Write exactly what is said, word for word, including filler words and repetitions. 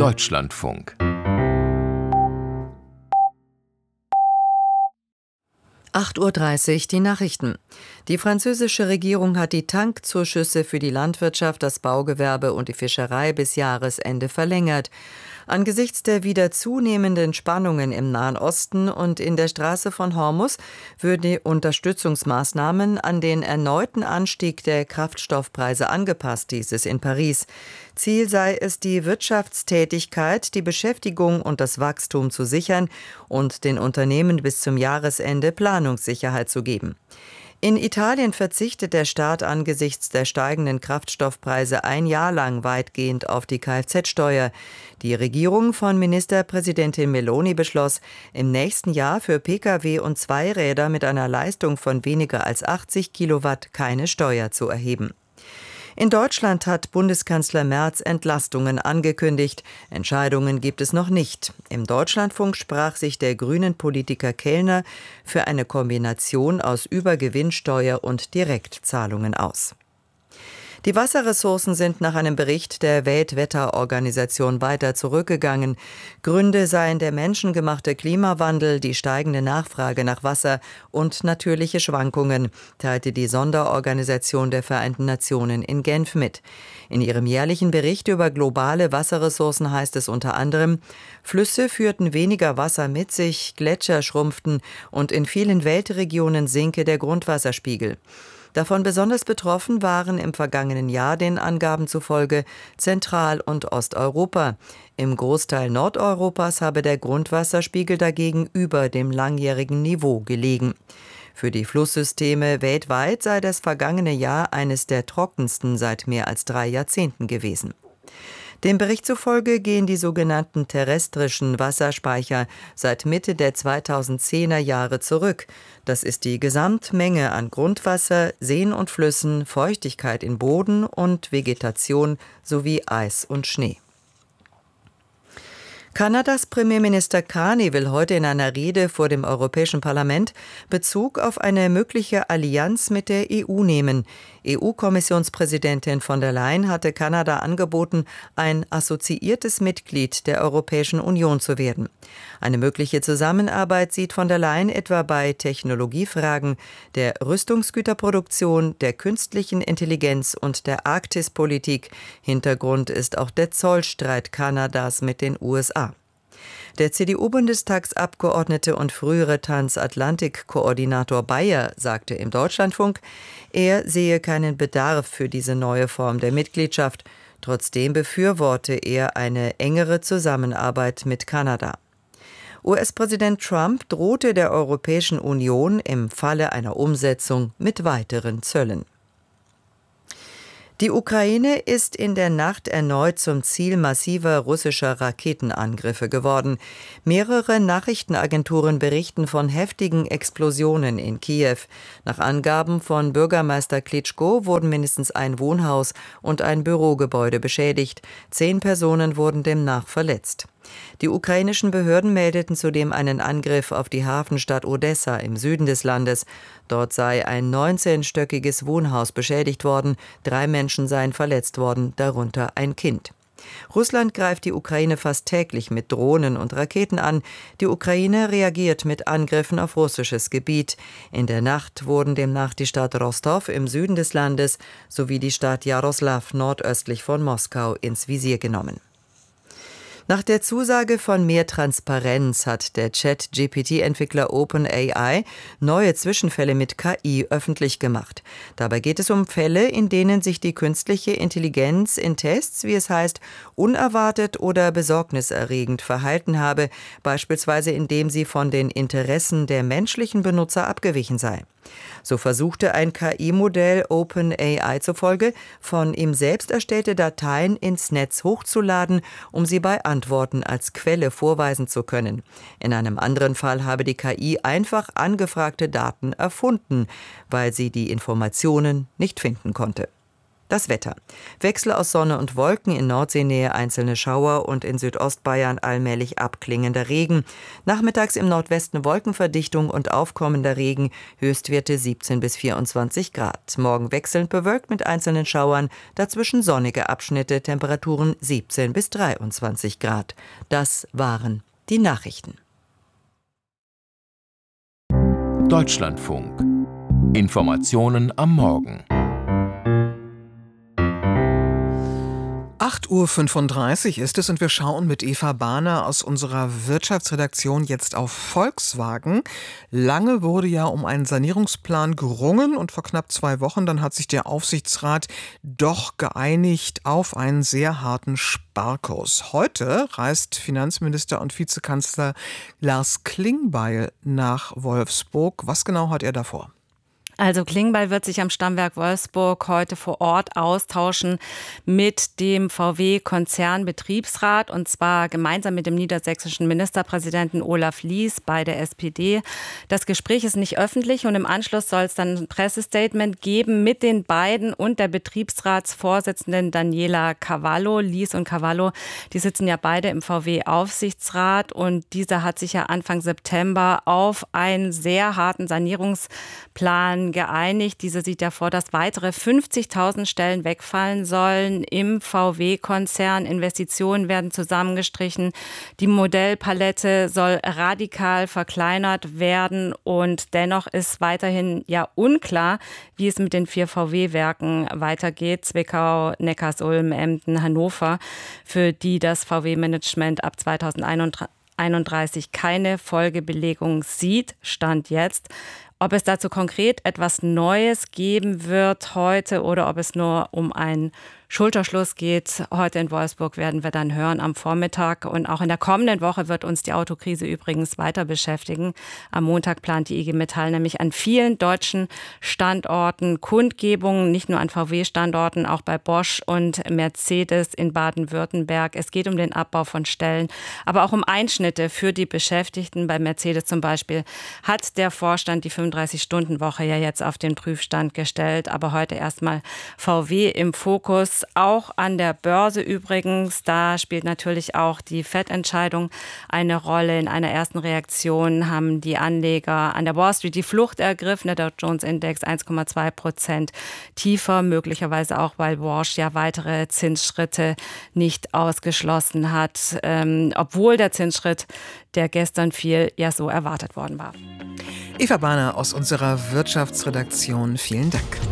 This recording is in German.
Deutschlandfunk. acht Uhr dreißig, die Nachrichten. Die französische Regierung hat die Tankzuschüsse für die Landwirtschaft, das Baugewerbe und die Fischerei bis Jahresende verlängert. Angesichts der wieder zunehmenden Spannungen im Nahen Osten und in der Straße von Hormuz würden die Unterstützungsmaßnahmen an den erneuten Anstieg der Kraftstoffpreise angepasst, hieß es in Paris. Ziel sei es, die Wirtschaftstätigkeit, die Beschäftigung und das Wachstum zu sichern und den Unternehmen bis zum Jahresende Planungssicherheit zu geben. In Italien verzichtet der Staat angesichts der steigenden Kraftstoffpreise ein Jahr lang weitgehend auf die Kfz-Steuer. Die Regierung von Ministerpräsidentin Meloni beschloss, im nächsten Jahr für Pkw und Zweiräder mit einer Leistung von weniger als achtzig Kilowatt keine Steuer zu erheben. In Deutschland hat Bundeskanzler Merz Entlastungen angekündigt. Entscheidungen gibt es noch nicht. Im Deutschlandfunk sprach sich der Grünen-Politiker Kellner für eine Kombination aus Übergewinnsteuer und Direktzahlungen aus. Die Wasserressourcen sind nach einem Bericht der Weltwetterorganisation weiter zurückgegangen. Gründe seien der menschengemachte Klimawandel, die steigende Nachfrage nach Wasser und natürliche Schwankungen, teilte die Sonderorganisation der Vereinten Nationen in Genf mit. In ihrem jährlichen Bericht über globale Wasserressourcen heißt es unter anderem, Flüsse führten weniger Wasser mit sich, Gletscher schrumpften und in vielen Weltregionen sinke der Grundwasserspiegel. Davon besonders betroffen waren im vergangenen Jahr den Angaben zufolge Zentral- und Osteuropa. Im Großteil Nordeuropas habe der Grundwasserspiegel dagegen über dem langjährigen Niveau gelegen. Für die Flusssysteme weltweit sei das vergangene Jahr eines der trockensten seit mehr als drei Jahrzehnten gewesen. Dem Bericht zufolge gehen die sogenannten terrestrischen Wasserspeicher seit Mitte der zweitausendzehner Jahre zurück. Das ist die Gesamtmenge an Grundwasser, Seen und Flüssen, Feuchtigkeit in Boden und Vegetation sowie Eis und Schnee. Kanadas Premierminister Carney will heute in einer Rede vor dem Europäischen Parlament Bezug auf eine mögliche Allianz mit der E U nehmen. E U-Kommissionspräsidentin von der Leyen hatte Kanada angeboten, ein assoziiertes Mitglied der Europäischen Union zu werden. Eine mögliche Zusammenarbeit sieht von der Leyen etwa bei Technologiefragen, der Rüstungsgüterproduktion, der künstlichen Intelligenz und der Arktispolitik. Hintergrund ist auch der Zollstreit Kanadas mit den U S A. Der C D U-Bundestagsabgeordnete und frühere Transatlantik-Koordinator Bayer sagte im Deutschlandfunk, er sehe keinen Bedarf für diese neue Form der Mitgliedschaft. Trotzdem befürworte er eine engere Zusammenarbeit mit Kanada. U S-Präsident Trump drohte der Europäischen Union im Falle einer Umsetzung mit weiteren Zöllen. Die Ukraine ist in der Nacht erneut zum Ziel massiver russischer Raketenangriffe geworden. Mehrere Nachrichtenagenturen berichten von heftigen Explosionen in Kiew. Nach Angaben von Bürgermeister Klitschko wurden mindestens ein Wohnhaus und ein Bürogebäude beschädigt. Zehn Personen wurden demnach verletzt. Die ukrainischen Behörden meldeten zudem einen Angriff auf die Hafenstadt Odessa im Süden des Landes. Dort sei ein neunzehnstöckiges Wohnhaus beschädigt worden, drei Menschen seien verletzt worden, darunter ein Kind. Russland greift die Ukraine fast täglich mit Drohnen und Raketen an. Die Ukraine reagiert mit Angriffen auf russisches Gebiet. In der Nacht wurden demnach die Stadt Rostow im Süden des Landes sowie die Stadt Jaroslaw nordöstlich von Moskau ins Visier genommen. Nach der Zusage von mehr Transparenz hat der Chat-G P T-Entwickler OpenAI neue Zwischenfälle mit K I öffentlich gemacht. Dabei geht es um Fälle, in denen sich die künstliche Intelligenz in Tests, wie es heißt, unerwartet oder besorgniserregend verhalten habe, beispielsweise indem sie von den Interessen der menschlichen Benutzer abgewichen sei. So versuchte ein K I-Modell OpenAI zufolge, von ihm selbst erstellte Dateien ins Netz hochzuladen, um sie bei Antworten als Quelle vorweisen zu können. In einem anderen Fall habe die K I einfach angefragte Daten erfunden, weil sie die Informationen nicht finden konnte. Das Wetter. Wechsel aus Sonne und Wolken, in Nordseenähe einzelne Schauer und in Südostbayern allmählich abklingender Regen. Nachmittags im Nordwesten Wolkenverdichtung und aufkommender Regen, Höchstwerte siebzehn bis vierundzwanzig Grad. Morgen wechselnd bewölkt mit einzelnen Schauern, dazwischen sonnige Abschnitte, Temperaturen siebzehn bis dreiundzwanzig Grad. Das waren die Nachrichten. Deutschlandfunk. Informationen am Morgen. acht Uhr fünfunddreißig ist es und wir schauen mit Eva Bahner aus unserer Wirtschaftsredaktion jetzt auf Volkswagen. Lange wurde ja um einen Sanierungsplan gerungen und vor knapp zwei Wochen dann hat sich der Aufsichtsrat doch geeinigt auf einen sehr harten Sparkurs. Heute reist Finanzminister und Vizekanzler Lars Klingbeil nach Wolfsburg. Was genau hat er da vor? Also Klingbeil wird sich am Stammwerk Wolfsburg heute vor Ort austauschen mit dem V W-Konzernbetriebsrat und zwar gemeinsam mit dem niedersächsischen Ministerpräsidenten Olaf Lies bei der S P D. Das Gespräch ist nicht öffentlich und im Anschluss soll es dann ein Pressestatement geben mit den beiden und der Betriebsratsvorsitzenden Daniela Cavallo. Lies und Cavallo, die sitzen ja beide im V W-Aufsichtsrat und dieser hat sich ja Anfang September auf einen sehr harten Sanierungsplan geeinigt. Diese sieht ja vor, dass weitere fünfzigtausend Stellen wegfallen sollen im V W-Konzern. Investitionen werden zusammengestrichen. Die Modellpalette soll radikal verkleinert werden und dennoch ist weiterhin ja unklar, wie es mit den vier V W-Werken weitergeht. Zwickau, Neckarsulm, Emden, Hannover, für die das V W-Management ab zweitausendeinunddreißig keine Folgebelegung sieht, Stand jetzt. Ob es dazu konkret etwas Neues geben wird heute oder ob es nur um einen Schulterschluss geht, heute in Wolfsburg werden wir dann hören am Vormittag. Und auch in der kommenden Woche wird uns die Autokrise übrigens weiter beschäftigen. Am Montag plant die I G Metall nämlich an vielen deutschen Standorten Kundgebungen, nicht nur an V W-Standorten, auch bei Bosch und Mercedes in Baden-Württemberg. Es geht um den Abbau von Stellen, aber auch um Einschnitte für die Beschäftigten. Bei Mercedes zum Beispiel hat der Vorstand die fünfunddreißig-Stunden-Woche ja jetzt auf den Prüfstand gestellt. Aber heute erstmal V W im Fokus. Auch an der Börse übrigens, da spielt natürlich auch die Fed-Entscheidung eine Rolle. In einer ersten Reaktion haben die Anleger an der Wall Street die Flucht ergriffen. Der Dow Jones Index eins Komma zwei Prozent tiefer, möglicherweise auch, weil Walsh ja weitere Zinsschritte nicht ausgeschlossen hat, ähm, obwohl der Zinsschritt, der gestern fiel, ja so erwartet worden war. Eva Bahner aus unserer Wirtschaftsredaktion, vielen Dank.